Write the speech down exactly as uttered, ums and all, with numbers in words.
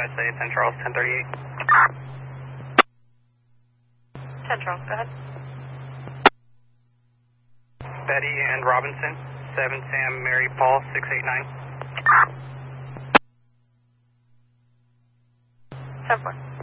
I say ten Charles, ten thirty-eight. ten Charles, go ahead. Betty and Robinson, seven Sam Mary Paul, six eight nine. ten four.